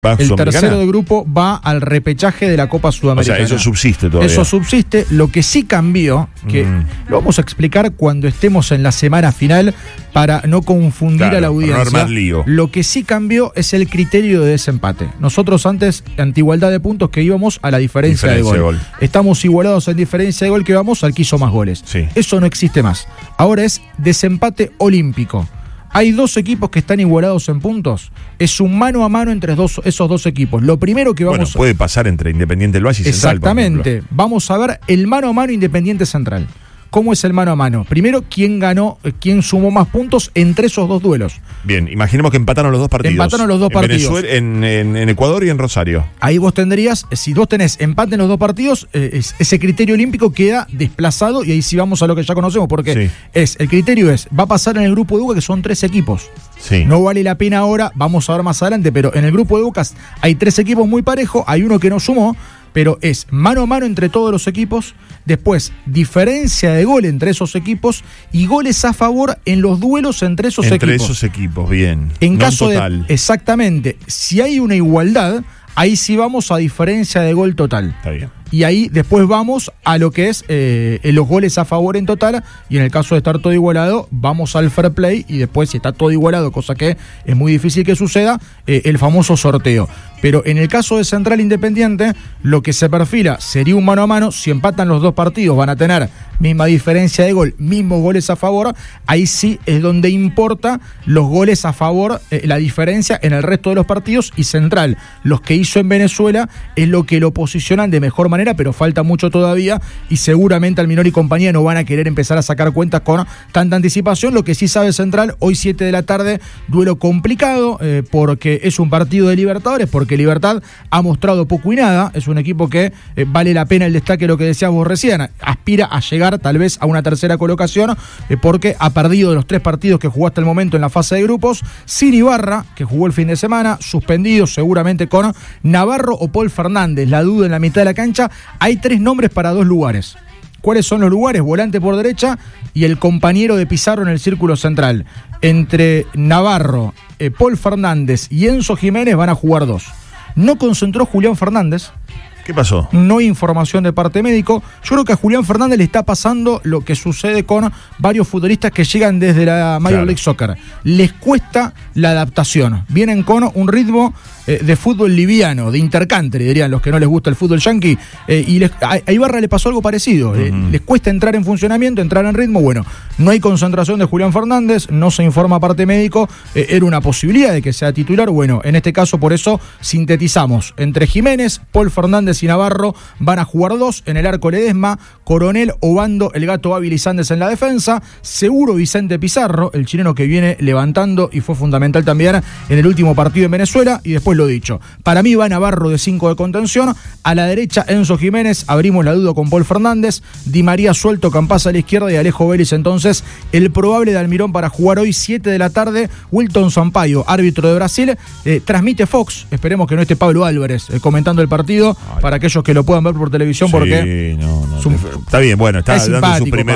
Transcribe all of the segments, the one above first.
El tercero de grupo va al repechaje de la Copa Sudamericana. O sea, eso subsiste todavía. Eso subsiste. Lo que sí cambió, que lo vamos a explicar cuando estemos en la semana final para no confundir a la audiencia. Lo que sí cambió es el criterio de desempate. Nosotros antes, ante igualdad de puntos, que íbamos a la diferencia de gol. Estamos igualados en diferencia de gol, que vamos al que hizo más goles. Sí. Eso no existe más. Ahora es desempate olímpico. Hay dos equipos que están igualados en puntos. Es un mano a mano entre esos dos equipos. Lo primero que vamos puede pasar entre Independiente del Valle y Central. Exactamente. Vamos a ver el mano a mano Independiente Central. ¿Cómo es el mano a mano? Primero, ¿quién ganó, quién sumó más puntos entre esos dos duelos? Bien, imaginemos que empataron los dos partidos. Empataron los dos partidos. Venezuela, en Ecuador y en Rosario. Ahí vos tendrías, si vos tenés empate en los dos partidos, ese criterio olímpico queda desplazado y ahí sí vamos a lo que ya conocemos, porque el criterio va a pasar en el grupo de Boca, que son 3 equipos. Sí. No vale la pena ahora, vamos a ver más adelante, pero en el grupo de Boca hay 3 equipos muy parejos, hay uno que no sumó, pero es mano a mano entre todos los equipos, después diferencia de gol entre esos equipos y goles a favor en los duelos entre esos equipos. Entre esos equipos, bien. En caso de, exactamente, si hay una igualdad, ahí sí vamos a diferencia de gol total. Está bien. Y ahí después vamos a lo que es los goles a favor en total, y en el caso de estar todo igualado, vamos al fair play, y después si está todo igualado, cosa que es muy difícil que suceda, el famoso sorteo. Pero en el caso de Central Independiente, lo que se perfila sería un mano a mano. Si empatan los dos partidos, van a tener misma diferencia de gol, mismos goles a favor. Ahí sí es donde importa los goles a favor, la diferencia en el resto de los partidos. Y Central, los que hizo en Venezuela, es lo que lo posicionan de mejor manera, pero falta mucho todavía, y seguramente Almirón y compañía no van a querer empezar a sacar cuentas con tanta anticipación. Lo que sí sabe Central, hoy 7 de la tarde, duelo complicado, porque es un partido de Libertadores, porque Libertad ha mostrado poco y nada. Es un equipo que vale la pena el destaque, lo que decías vos recién, aspira a llegar tal vez a una tercera colocación, porque ha perdido de los 3 partidos que jugó hasta el momento en la fase de grupos. Sin Ibarra, que jugó el fin de semana, suspendido seguramente con Navarro o Paul Fernández, la duda en la mitad de la cancha. Hay 3 nombres para 2 lugares. ¿Cuáles son los lugares? Volante por derecha y el compañero de Pizarro en el círculo central. Entre Navarro, Paul Fernández y Enzo Jiménez van a jugar 2. No concentró Julián Fernández. ¿Qué pasó? No hay información de parte médico. Yo creo que a Julián Fernández le está pasando lo que sucede con varios futbolistas que llegan desde la Major League Soccer. Les cuesta la adaptación. Vienen con un ritmo de fútbol liviano, de intercountry, dirían los que no les gusta el fútbol yankee, y a Ibarra le pasó algo parecido. Les cuesta entrar en funcionamiento, entrar en ritmo. Bueno, no hay concentración de Julián Fernández, no se informa parte médico, era una posibilidad de que sea titular. Bueno, en este caso por eso sintetizamos, entre Jiménez, Paul Fernández y Navarro van a jugar 2, en el arco Ledesma, Coronel, Obando, el Gato Ávila y Sández en la defensa, seguro Vicente Pizarro, el chileno que viene levantando y fue fundamental también en el último partido en Venezuela. Y después lo dicho, para mí va Navarro de 5 de contención, a la derecha Enzo Jiménez, abrimos la duda con Paul Fernández, Di María suelto, Campazzo a la izquierda y Alejo Vélez entonces el probable de Almirón para jugar hoy 7 de la tarde. Wilton Sampaio, árbitro de Brasil, transmite Fox, esperemos que no esté Pablo Álvarez comentando el partido, para aquellos que lo puedan ver por televisión, porque está bien, bueno, está dando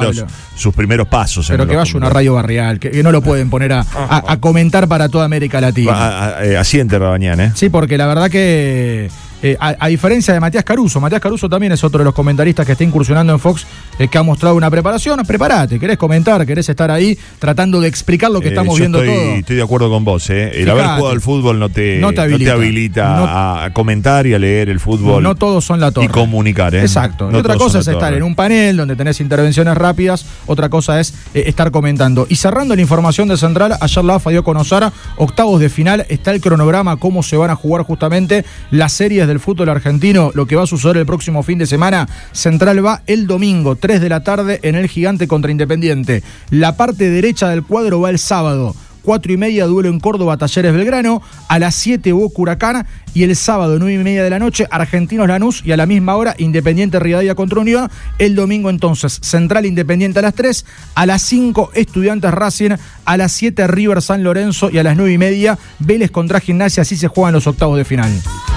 sus primeros pasos. Pero que vaya una radio barrial, que no lo pueden poner a comentar para toda América Latina. Asiente Rabañán, Sí, porque la verdad que a diferencia de Matías Caruso también es otro de los comentaristas que está incursionando en Fox, que ha mostrado una preparación. Prepárate, querés comentar, querés estar ahí tratando de explicar lo que estamos viendo todo. Estoy de acuerdo con vos, El haber jugado al fútbol no te habilita a comentar y a leer el fútbol. No todos son la torre. Y comunicar, Exacto. No, y otra cosa es estar en un panel donde tenés intervenciones rápidas, otra cosa es estar comentando. Y cerrando la información de Central, ayer la AFA dio a conocer octavos de final, está el cronograma, cómo se van a jugar justamente las series del fútbol argentino, lo que va a suceder el próximo fin de semana. Central va el domingo, 3 de la tarde, en el Gigante contra Independiente. La parte derecha del cuadro va el sábado, 4:30, duelo en Córdoba, Talleres Belgrano. A las 7, Boca Huracán. Y el sábado, 9:30 de la noche, Argentinos Lanús. Y a la misma hora, Independiente Rivadavia contra Unión. El domingo, entonces, Central Independiente a las 3. A las 5, Estudiantes Racing. A las 7, River San Lorenzo. Y a las 9:30, Vélez contra Gimnasia. Así se juegan los octavos de final.